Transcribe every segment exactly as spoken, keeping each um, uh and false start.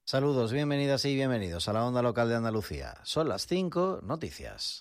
Saludos, bienvenidas y bienvenidos a la Onda Local de Andalucía. Son las cinco noticias.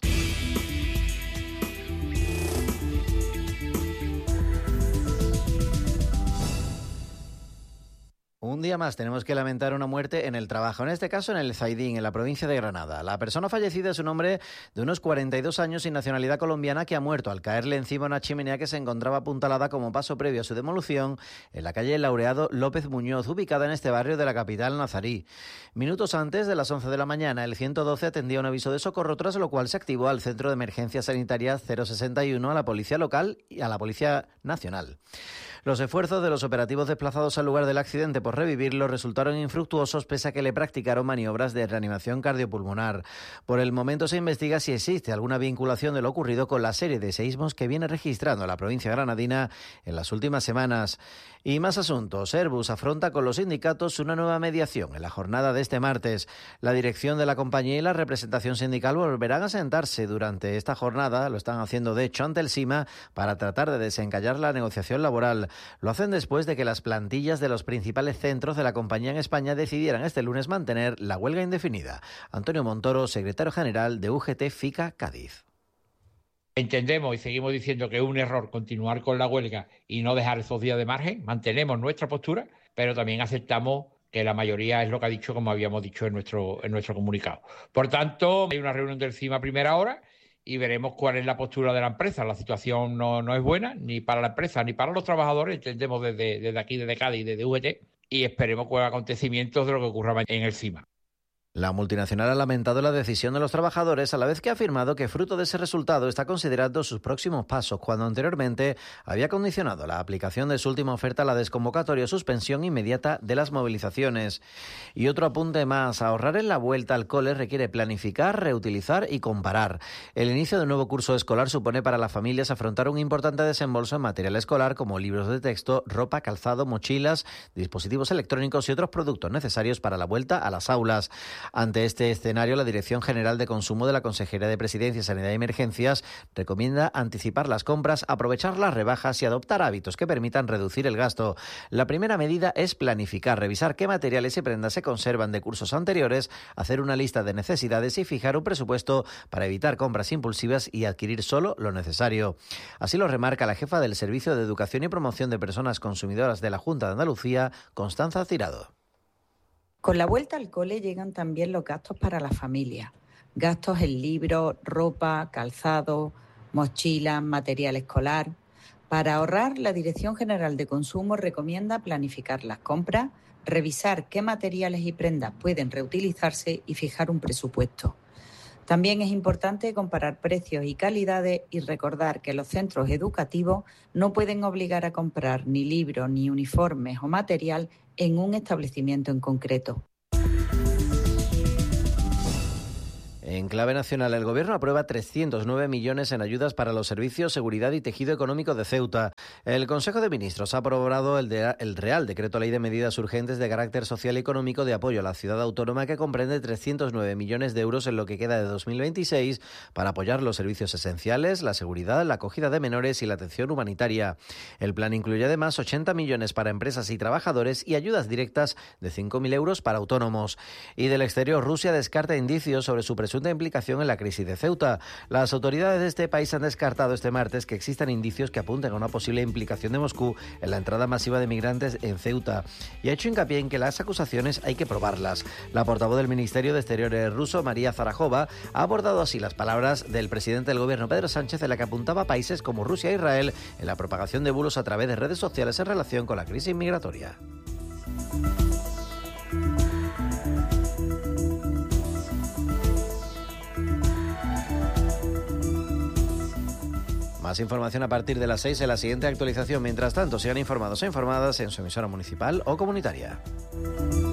Un día más tenemos que lamentar una muerte en el trabajo, en este caso en el Zaidín, en la provincia de Granada. La persona fallecida es un hombre de unos cuarenta y dos años sin nacionalidad colombiana que ha muerto al caerle encima una chimenea que se encontraba apuntalada como paso previo a su demolición en la calle Laureado López Muñoz, ubicada en este barrio de la capital nazarí. Minutos antes de las once de la mañana, el ciento doce atendía un aviso de socorro, tras lo cual se activó al Centro de Emergencia Sanitaria cero sesenta y uno, a la Policía Local y a la Policía Nacional. Los esfuerzos de los operativos desplazados al lugar del accidente por revivirlo resultaron infructuosos, pese a que le practicaron maniobras de reanimación cardiopulmonar. Por el momento se investiga si existe alguna vinculación de lo ocurrido con la serie de seísmos que viene registrando la provincia granadina en las últimas semanas. Y más asuntos. Airbus afronta con los sindicatos una nueva mediación en la jornada de este martes. La dirección de la compañía y la representación sindical volverán a sentarse durante esta jornada, lo están haciendo de hecho ante el SIMA, para tratar de desencallar la negociación laboral. Lo hacen después de que las plantillas de los principales centros de la compañía en España decidieran este lunes mantener la huelga indefinida. Antonio Montoro, secretario general de U G T FICA Cádiz. Entendemos y seguimos diciendo que es un error continuar con la huelga y no dejar esos días de margen. Mantenemos nuestra postura, pero también aceptamos que la mayoría es lo que ha dicho, como habíamos dicho en nuestro, en nuestro comunicado. Por tanto, hay una reunión del CIMA a primera hora y veremos cuál es la postura de la empresa. La situación no, no es buena ni para la empresa ni para los trabajadores, entendemos desde, desde aquí, desde Cádiz, desde U G T, y esperemos que haya acontecimientos de lo que ocurra en el CIMA. La multinacional ha lamentado la decisión de los trabajadores, a la vez que ha afirmado que fruto de ese resultado está considerando sus próximos pasos, cuando anteriormente había condicionado la aplicación de su última oferta a la desconvocatoria o suspensión inmediata de las movilizaciones. Y otro apunte más: ahorrar en la vuelta al cole requiere planificar, reutilizar y comparar. El inicio del nuevo curso escolar supone para las familias afrontar un importante desembolso en material escolar, como libros de texto, ropa, calzado, mochilas, dispositivos electrónicos y otros productos necesarios para la vuelta a las aulas. Ante este escenario, la Dirección General de Consumo de la Consejería de Presidencia, Sanidad y Emergencias recomienda anticipar las compras, aprovechar las rebajas y adoptar hábitos que permitan reducir el gasto. La primera medida es planificar, revisar qué materiales y prendas se conservan de cursos anteriores, hacer una lista de necesidades y fijar un presupuesto para evitar compras impulsivas y adquirir solo lo necesario. Así lo remarca la jefa del Servicio de Educación y Promoción de Personas Consumidoras de la Junta de Andalucía, Constanza Tirado. Con la vuelta al cole llegan también los gastos para la familia. Gastos en libros, ropa, calzado, mochilas, material escolar. Para ahorrar, la Dirección General de Consumo recomienda planificar las compras, revisar qué materiales y prendas pueden reutilizarse y fijar un presupuesto. También es importante comparar precios y calidades y recordar que los centros educativos no pueden obligar a comprar ni libros, ni uniformes o material en un establecimiento en concreto. En clave nacional, el Gobierno aprueba trescientos nueve millones en ayudas para los servicios, seguridad y tejido económico de Ceuta. El Consejo de Ministros ha aprobado el, de, el Real Decreto Ley de Medidas Urgentes de Carácter Social y Económico de apoyo a la ciudad autónoma, que comprende trescientos nueve millones de euros en lo que queda de dos mil veintiséis para apoyar los servicios esenciales, la seguridad, la acogida de menores y la atención humanitaria. El plan incluye además ochenta millones para empresas y trabajadores y ayudas directas de cinco mil euros para autónomos. Y del exterior, Rusia descarta indicios sobre su presunta implicación en la crisis de Ceuta. Las autoridades de este país han descartado este martes que existan indicios que apunten a una posible implicación de Moscú en la entrada masiva de migrantes en Ceuta, y ha hecho hincapié en que las acusaciones hay que probarlas. La portavoz del Ministerio de Exteriores ruso, María Zarajova, ha abordado así las palabras del presidente del gobierno, Pedro Sánchez, en la que apuntaba a países como Rusia e Israel en la propagación de bulos a través de redes sociales en relación con la crisis migratoria. Más información a partir de las seis en la siguiente actualización. Mientras tanto, sigan informados e informadas en su emisora municipal o comunitaria.